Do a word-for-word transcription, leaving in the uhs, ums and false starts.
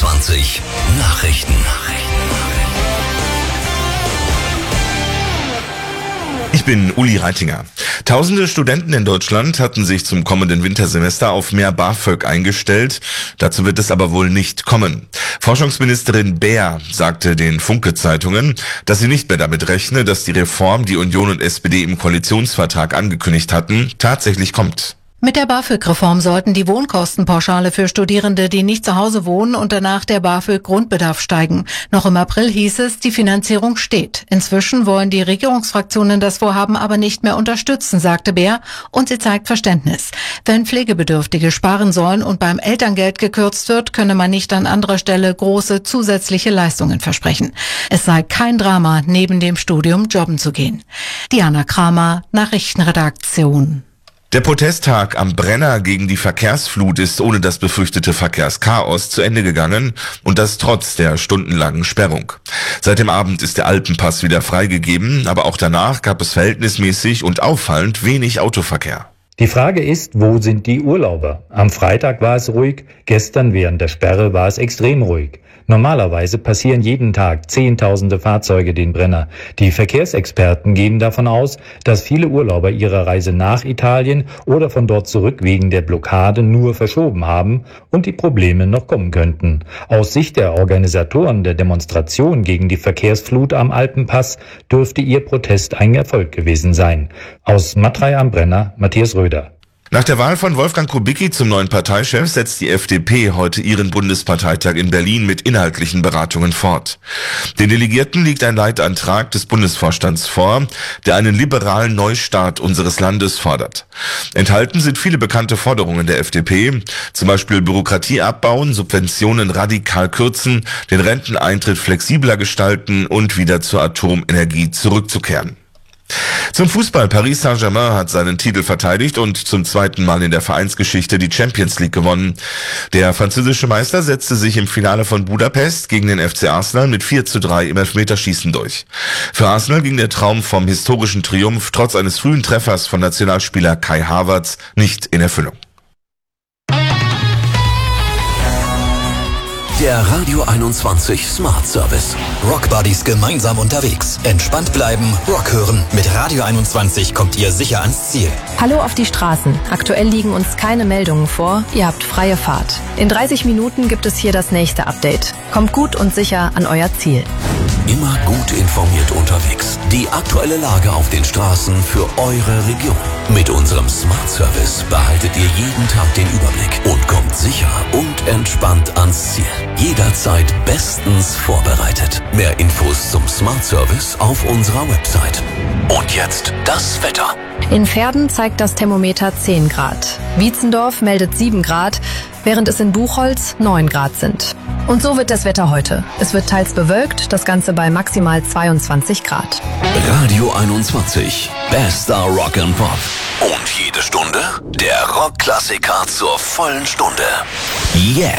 einundzwanzig Nachrichten. Ich bin Uli Reitinger. Tausende Studenten in Deutschland hatten sich zum kommenden Wintersemester auf mehr BAföG eingestellt. Dazu wird es aber wohl nicht kommen. Forschungsministerin Baer sagte den Funke-Zeitungen, dass sie nicht mehr damit rechne, dass die Reform, die Union und S P D im Koalitionsvertrag angekündigt hatten, tatsächlich kommt. Mit der BAföG-Reform sollten die Wohnkostenpauschale für Studierende, die nicht zu Hause wohnen und danach der BAföG-Grundbedarf steigen. Noch im April hieß es, die Finanzierung steht. Inzwischen wollen die Regierungsfraktionen das Vorhaben aber nicht mehr unterstützen, sagte Baer, und sie zeigt Verständnis. Wenn Pflegebedürftige sparen sollen und beim Elterngeld gekürzt wird, könne man nicht an anderer Stelle große zusätzliche Leistungen versprechen. Es sei kein Drama, neben dem Studium jobben zu gehen. Diana Kramer, Nachrichtenredaktion. Der Protesttag am Brenner gegen die Verkehrsflut ist ohne das befürchtete Verkehrschaos zu Ende gegangen und das trotz der stundenlangen Sperrung. Seit dem Abend ist der Alpenpass wieder freigegeben, aber auch danach gab es verhältnismäßig und auffallend wenig Autoverkehr. Die Frage ist, wo sind die Urlauber? Am Freitag war es ruhig, gestern während der Sperre war es extrem ruhig. Normalerweise passieren jeden Tag Zehntausende Fahrzeuge den Brenner. Die Verkehrsexperten gehen davon aus, dass viele Urlauber ihre Reise nach Italien oder von dort zurück wegen der Blockade nur verschoben haben und die Probleme noch kommen könnten. Aus Sicht der Organisatoren der Demonstration gegen die Verkehrsflut am Alpenpass dürfte ihr Protest ein Erfolg gewesen sein. Aus Matrei am Brenner, Matthias Röder. Nach der Wahl von Wolfgang Kubicki zum neuen Parteichef setzt die F D P heute ihren Bundesparteitag in Berlin mit inhaltlichen Beratungen fort. Den Delegierten liegt ein Leitantrag des Bundesvorstands vor, der einen liberalen Neustart unseres Landes fordert. Enthalten sind viele bekannte Forderungen der F D P, zum Beispiel Bürokratie abbauen, Subventionen radikal kürzen, den Renteneintritt flexibler gestalten und wieder zur Atomenergie zurückzukehren. Zum Fußball. Paris Saint-Germain hat seinen Titel verteidigt und zum zweiten Mal in der Vereinsgeschichte die Champions League gewonnen. Der französische Meister setzte sich im Finale von Budapest gegen den F C Arsenal mit vier zu drei im Elfmeterschießen durch. Für Arsenal ging der Traum vom historischen Triumph trotz eines frühen Treffers von Nationalspieler Kai Havertz nicht in Erfüllung. Der Radio einundzwanzig Smart Service. Rock Buddies gemeinsam unterwegs. Entspannt bleiben, Rock hören. Mit Radio einundzwanzig kommt ihr sicher ans Ziel. Hallo auf die Straßen. Aktuell liegen uns keine Meldungen vor. Ihr habt freie Fahrt. In dreißig Minuten gibt es hier das nächste Update. Kommt gut und sicher an euer Ziel. Immer gut informiert unterwegs. Die aktuelle Lage auf den Straßen für eure Region. Mit unserem Smart Service behaltet ihr jeden Tag den Überblick und kommt sicher und entspannt ans Ziel. Jederzeit bestens vorbereitet. Mehr Infos zum Smart Service auf unserer Website. Und jetzt das Wetter. In Verden zeigt das Thermometer zehn Grad. Wietzendorf meldet sieben Grad, während es in Buchholz neun Grad sind. Und so wird das Wetter heute. Es wird teils bewölkt, das Ganze bei maximal zweiundzwanzig Grad. Radio einundzwanzig. Bester Rock and Pop. Und jede Stunde der Rockklassiker zur vollen Stunde. Jetzt.